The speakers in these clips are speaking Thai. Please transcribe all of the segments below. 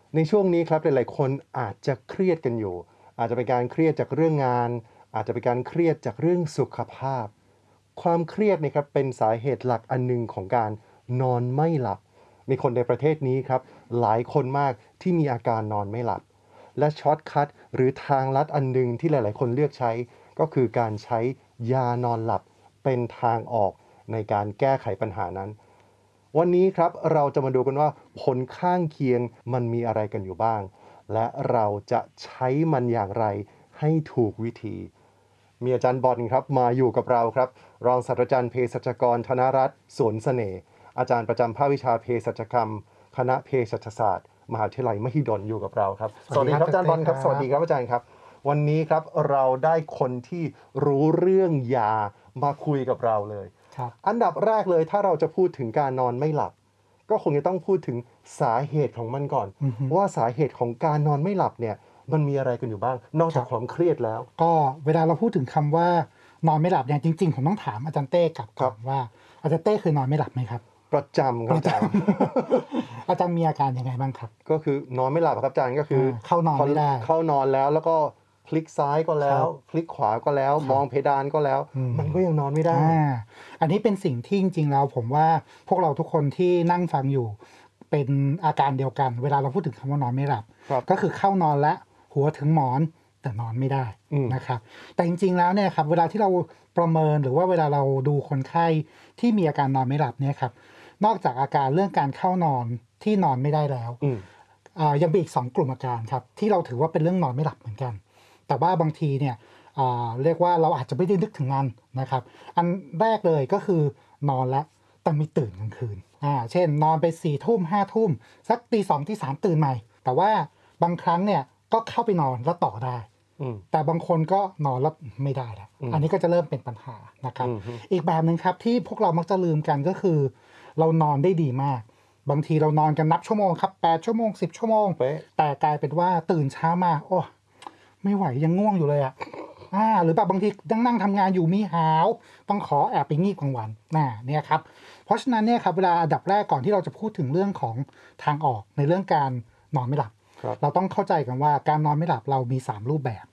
ในช่วงนี้ครับหลายๆคนอาจจะเครียดกันอยู่อาจจะเป็นการเครียดจากเรื่องงานอาจจะเป็นการเครียดจากเรื่องสุขภาพความเครียดนี่ครับเป็นสาเหตุหลักอันหนึ่งของการนอนไม่หลับมีคนในประเทศนี้ครับหลายคนมากที่มีอาการนอนไม่หลับและช็อตคัทหรือทางลัดอันหนึ่งที่หลายๆคนเลือกใช้ก็คือการใช้ยานอนหลับเป็นทางออกในการแก้ไขปัญหานั้นวันนี้ครับเราจะมาดูกันว่าผลข้างเคียงมันมีอะไรกันอยู่บ้างและเราจะใช้มันอย่างไรให้ถูกวิธีมีอาจารย์บอลครับมาอยู่กับเราครับรองศาสตราจารย์เภสัชกรธนรัตน์สวนเสน่ห์อาจารย์ประจำภาควิชาเภสัชกรรมคณะเภสัชศาสตร์มหาวิทยาลัยมหิดลอยู่กับเราครับสวัสดีครับอาจารย์บอลครับสวัสดีครับอาจารย์ครับวันนี้ครับเราได้คนที่รู้เรื่องยามาคุยกับเราเลยอันดับแรกเลยถ้าเราจะพูดถึงการนอนไม่หลับก็คงจะต้องพูดถึงสาเหตุของมันก่อนว่าสาเหตุของการนอนไม่หลับเนี่ยมันมีอะไรกันอยู่บ้างนอกจากความเครียดแล้วก็เวลาเราพูดถึงคำว่านอนไม่หลับเนี่ยจริงๆผมต้องถามอาจารย์เต้กลับก่อนว่าอาจารย์เต้เคยนอนไม่หลับไหมครับประจำครับอาจารย์อาจารย์มีอาการยังไงบ้างครับก็คือนอนไม่หลับครับอาจารย์ก็คือเข้านอนไม่ได้เข้านอนแล้วก็พลิกซ้ายก็แล้วพลิกขวาก็แล้วมองเพดานก็แล้วมันก็ยังนอนไม่ได้อันนี้เป็นสิ่งที่จริงๆแล้วผมว่าพวกเราทุกคนที่นั่งฟังอยู่เป็นอาการเดียวกันเวลาเราพูดถึงคำว่านอนไม่หลับก็คือเข้านอนแล้วหัวถึงหมอนแต่นอนไม่ได้นะครับแต่จริงๆแล้วเนี่ยครับเวลาที่เราประเมินหรือว่าเวลาเราดูคนไข้ที่มีอาการนอนไม่หลับเนี่ยครับนอกจากอาการเรื่องการเข้านอนที่นอนไม่ได้แล้วยังมีอีก2กลุ่มอาการครับที่เราถือว่าเป็นเรื่องนอนไม่หลับเหมือนกันแต่ว่าบางทีเนี่ยเรียกว่าเราอาจจะไม่ได้นึกถึงมันนะครับอันแรกเลยก็คือนอนแล้วแต่ไม่ตื่นกลางคืนเช่นนอนไป4 ทุ่ม5 ทุ่มสักตี 2ตี 3ตื่นใหม่แต่ว่าบางครั้งเนี่ยก็เข้าไปนอนแล้วต่อได้แต่บางคนก็นอนแล้วไม่ได้แล้วอันนี้ก็จะเริ่มเป็นปัญหานะครับอีกแบบนึงครับที่พวกเรามักจะลืมกันก็คือเรานอนได้ดีมากบางทีเรานอนกันนับชั่วโมงครับ8 ชั่วโมง10 ชั่วโมงแต่กลายเป็นว่าตื่นเช้ามาโอ้ไม่ไหวยังง่วงอยู่เลยหรือแบบบางทีนั่งทำงานอยู่มีหาวต้องขอแอบไปงีบกลางวันเนี่ยครับเพราะฉะนั้นเนี่ยครับเวลาอันดับแรกก่อนที่เราจะพูดถึงเรื่องของทางออกในเรื่องการนอนไม่หลับเราต้องเข้าใจกันว่าการนอนไม่หลับเรามี3รูปแบบ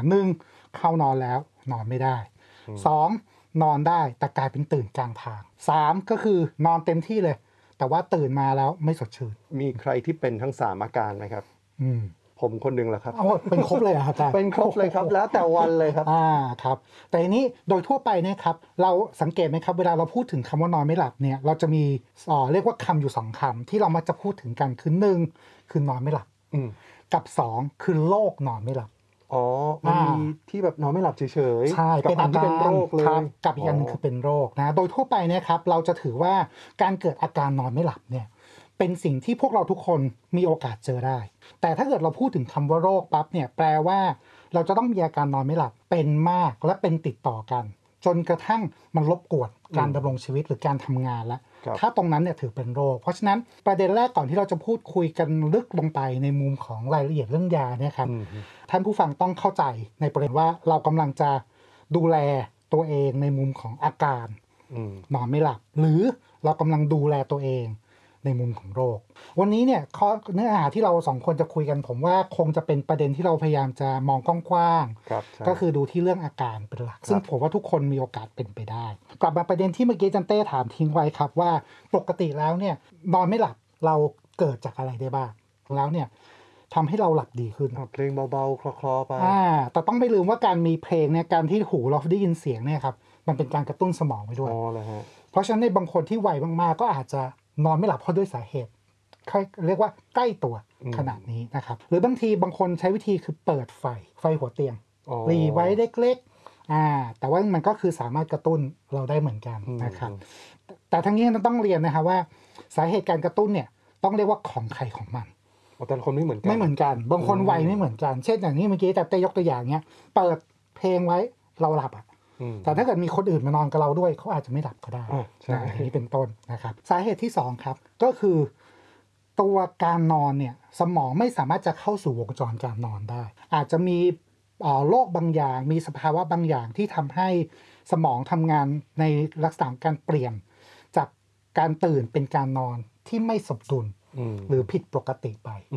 1เข้านอนแล้วนอนไม่ได้2นอนได้แต่กลายเป็นตื่นกลางทาง3ก็คือนอนเต็มที่เลยแต่ว่าตื่นมาแล้วไม่สดชื่นมีใครที่เป็นทั้ง3อาการไหมครับผมคนหนึ่งแหละครับเป็นครบเลยครับอาจารย์เป็นครบเลยครับแล้วแต่วันเลยครับครับแต่ทีนี้โดยทั่วไปเนี่ยครับเราสังเกตไหมครับเวลาเราพูดถึงคำว่านอนไม่หลับเนี่ยเราจะมีเรียกว่าคำอยู่2คำที่เรามักจะพูดถึงกันคือ1คือนอนไม่หลับกับ2คือโรคนอนไม่หลับมันมีที่แบบนอนไม่หลับเฉยๆใช่เป็นอาการเป็นโรคเลยกับอีกอันนึงคือเป็นโรคนะโดยทั่วไปเนี่ยครับเราจะถือว่าการเกิดอาการนอนไม่หลับเนี่ยเป็นสิ่งที่พวกเราทุกคนมีโอกาสเจอได้แต่ถ้าเกิดเราพูดถึงคำว่าโรคปั๊บเนี่ยแปลว่าเราจะต้องมีอาการนอนไม่หลับเป็นมากและเป็นติดต่อกันจนกระทั่งมันรบกวนการดำรงชีวิตหรือการทำงานแล้วถ้าตรงนั้นเนี่ยถือเป็นโรคเพราะฉะนั้นประเด็นแรกก่อนที่เราจะพูดคุยกันลึกลงไปในมุมของรายละเอียดเรื่องยาเนี่ยครับท่านผู้ฟังต้องเข้าใจในประเด็นว่าเรากำลังจะดูแลตัวเองในมุมของอาการนอนไม่หลับหรือเรากำลังดูแลตัวเองในมุมของโรควันนี้เนี่ยเนื้อหาที่เรา2คนจะคุยกันผมว่าคงจะเป็นประเด็นที่เราพยายามจะมองกว้างๆก็คือดูที่เรื่องอาการเป็นหลักซึ่งผมว่าทุกคนมีโอกาสเป็นไปได้กลับมาประเด็นที่เมื่อกี้จันเต้ถามทิ้งไว้ครับว่าปกติแล้วเนี่ยนอนไม่หลับเราเกิดจากอะไรได้บ้างแล้วเนี่ยทำให้เราหลับดีขึ้นเพลงเบาๆคลอๆไปแต่ต้องไม่ลืมว่าการมีเพลงเนี่ยการที่หูเราได้ยินเสียงเนี่ยครับมันเป็นการกระตุ้นสมองไปด้วยเพราะฉะนั้นในบางคนที่ไวมากๆก็อาจจะนอนไม่หลับเพราะด้วยสาเหตุเรียกว่าใกล้ตัวขนาดนี้นะครับหรือบางทีบางคนใช้วิธีคือเปิดไฟหัวเตียงหรี่ไว้เล็กๆแต่ว่ามันก็คือสามารถกระตุ้นเราได้เหมือนกันนะครับแต่ทั้งนี้ต้องเรียนนะคะว่าสาเหตุการกระตุ้นเนี่ยต้องเรียกว่าของใครของมันแต่คนไม่เหมือนกันบางคนไวไม่เหมือนกันเช่นอย่างนี้เมื่อกี้แต่ยกตัวอย่างเนี้ยเปิดเพลงไว้เราหลับแต่ถ้าเกิดมีคนอื่นมานอนกับเราด้วยเขาอาจจะไม่หลับก็ได้อย่างนี้เป็นต้นนะครับสาเหตุที่2ครับก็คือตัวการนอนเนี่ยสมองไม่สามารถจะเข้าสู่วงจรการนอนได้อาจจะมีโรคบางอย่างมีสภาวะบางอย่างที่ทำให้สมองทำงานในลักษณะการเปลี่ยนจากการตื่นเป็นการนอนที่ไม่สมดุลหรือผิดปกติไป